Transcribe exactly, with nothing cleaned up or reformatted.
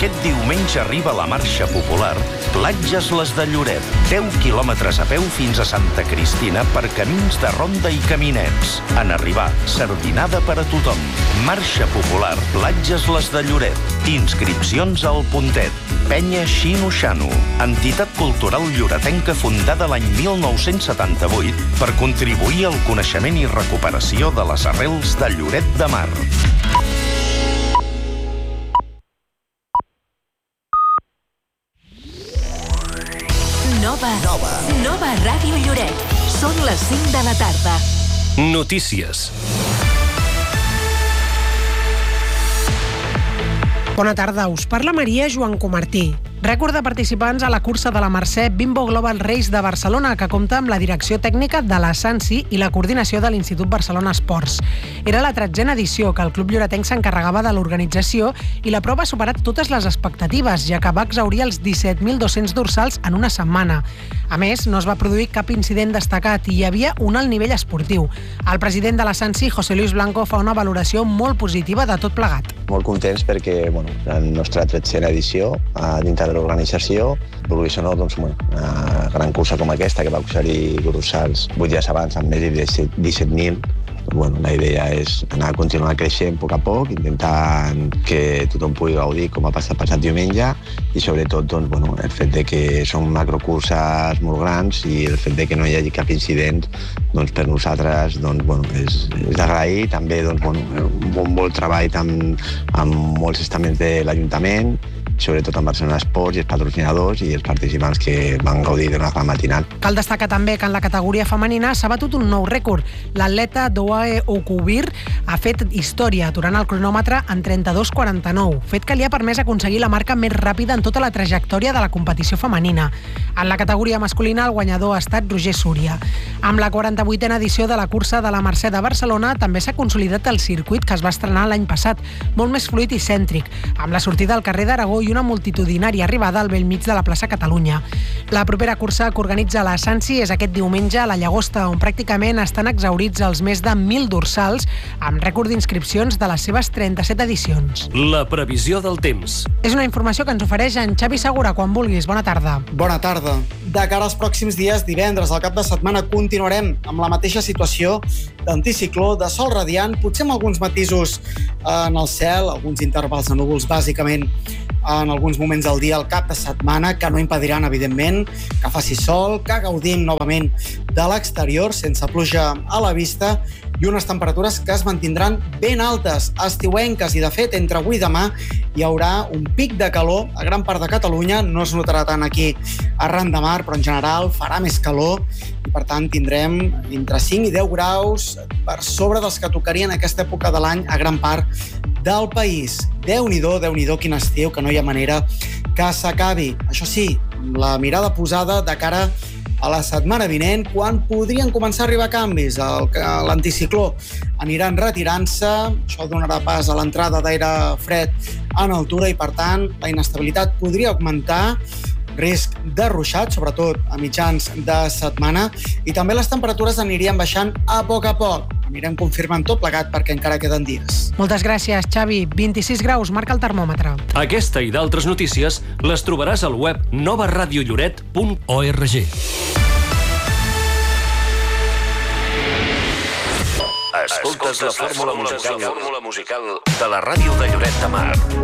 Aquest diumenge arriba la marxa popular Platges les de Lloret. deu quilòmetres a peu fins a Santa Cristina per camins de ronda i caminets. En arribar, sardinada per a tothom. Marxa popular Platges les de Lloret. Inscripcions al Puntet. Penya Xino Xano, entitat cultural lloretenca fundada l'any mil nou-cents setanta-vuit per contribuir al coneixement i recuperació de les arrels de Lloret de Mar. Nova. Nova. Nova Ràdio Lloret. Són les cinc de la tarda. Notícies. Bona tarda, us parla Maria Joan Comartí. Rècord de participants a la cursa de la Mercè Bimbo Global Race de Barcelona, que compta amb la direcció tècnica de la Sansi i la coordinació de l'Institut Barcelona Esports. Era la tretzena edició que el Club Lloretenc s'encarregava de l'organització i la prova ha superat totes les expectatives, ja que va exhaurir els disset mil dos-cents dorsals en una setmana. A més, no es va produir cap incident destacat i hi havia un alt nivell esportiu. El president de la Sansi, José Luis Blanco, fa una valoració molt positiva de tot plegat. Molt contents perquè, bueno, la nostra tretzena edició a dintre de l'organització, vulguis o no, doncs, bueno, una gran cursa com aquesta que va oferir dorsals vuit dies abans amb més de disset mil. Bueno, la idea és anar a continuar creixent a poc a poc, intentant que tothom pugui gaudir com ha passat passat diumenge i sobretot doncs, bueno, el fet de que són macrocurses molt grans i el fet de que no hi hagi cap incident doncs, per nosaltres doncs, bueno, és, és d'agrair. També doncs, bueno, un bon, bon treball amb, amb molts estaments de l'Ajuntament, sobretot amb Barcelona Esports i els patrocinadors i els participants que van gaudir d'una gran matinal. Cal destacar també que en la categoria femenina s'ha batut un nou rècord. L'atleta Doae Okubir ha fet història aturant el cronòmetre en trenta-dos quaranta-nou, fet que li ha permès aconseguir la marca més ràpida en tota la trajectòria de la competició femenina. En la categoria masculina el guanyador ha estat Roger Súria. Amb la quaranta-vuitena edició de la cursa de la Mercè de Barcelona també s'ha consolidat el circuit que es va estrenar l'any passat, molt més fluid i cèntric, amb la sortida al carrer d'Aragó i una multitudinària arribada al bell mig de la plaça Catalunya. La propera cursa que organitza la Sansi és aquest diumenge a la Llagosta, on pràcticament estan exhaurits els més de mil dorsals, amb rècord d'inscripcions de les seves trenta-set edicions. La previsió del temps. És una informació que ens ofereix en Xavi Segura. Quan vulguis, bona tarda. Bona tarda. De cara als pròxims dies, divendres, al cap de setmana, continuarem amb la mateixa situació d'anticicló, de sol radiant, potser amb alguns matisos en el cel, alguns intervals de núvols, bàsicament en alguns moments del dia al cap de setmana, que no impediran, evidentment, que faci sol, que gaudim novament de l'exterior, sense pluja a la vista, i unes temperatures que es mantindran ben altes, estiuenques, i de fet, entre avui i demà hi haurà un pic de calor a gran part de Catalunya. No es notarà tant aquí arran de mar, però en general farà més calor i per tant tindrem entre cinc i deu graus per sobre dels que tocarien aquesta època de l'any a gran part del país. Déu-n'hi-do, Déu-n'hi-do, quin estiu, que no hi ha manera que s'acabi. Això sí, amb la mirada posada de cara a la setmana vinent, quan podrien començar a arribar canvis. El, l'anticicló aniran retirant-se, això donarà pas a l'entrada d'aire fred en altura i, per tant, la inestabilitat podria augmentar, risc de ruixat, sobretot a mitjans de setmana, i també les temperatures anirien baixant a poc a poc. Anirem confirmant tot plegat perquè encara queden dies. Moltes gràcies, Xavi. vint-i-sis graus, marca el termòmetre. Aquesta i d'altres notícies les trobaràs al web nova radio lloret punt org. Escoltes la fórmula musical de la ràdio de Lloret de Mar.